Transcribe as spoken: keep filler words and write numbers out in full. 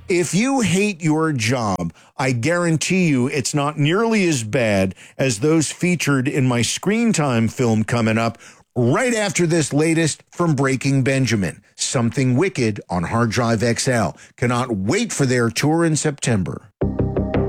If you hate your job, I guarantee you it's not nearly as bad as those featured in my Screen Time film coming up right after this latest from Breaking Benjamin, Something Wicked on Hard Drive X L. Cannot wait for their tour in September.